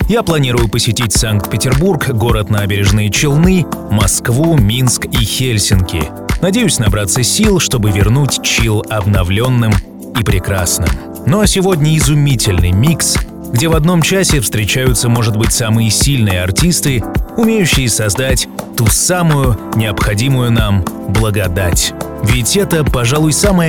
Я планирую посетить Санкт-Петербург, город Набережные Челны, Москву, Минск и Хельсинки. Надеюсь набраться сил, чтобы вернуть чилл обновленным и прекрасным. Ну а сегодня изумительный микс, где в одном часе встречаются, может быть, самые сильные артисты, умеющие создать ту самую необходимую нам благодать. Ведь это, пожалуй, самая